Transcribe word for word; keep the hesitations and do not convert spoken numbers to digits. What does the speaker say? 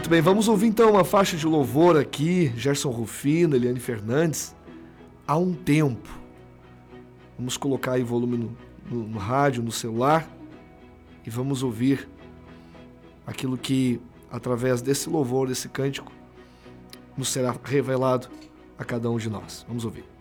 Muito bem, vamos ouvir então uma faixa de louvor aqui, Gerson Rufino, Eliane Fernandes, Há um Tempo. Vamos colocar aí volume no, no, no rádio, no celular, e vamos ouvir aquilo que, através desse louvor, desse cântico, nos será revelado a cada um de nós. Vamos ouvir.